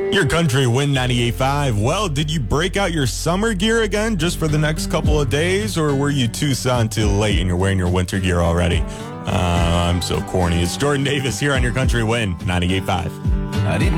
Your country win 98.5. Well, did you break out your summer gear again just for the next couple of days, or were you Tucson too late and you're wearing your winter gear already? I'm so corny. It's Jordan Davis here on your country win 98.5. I didn't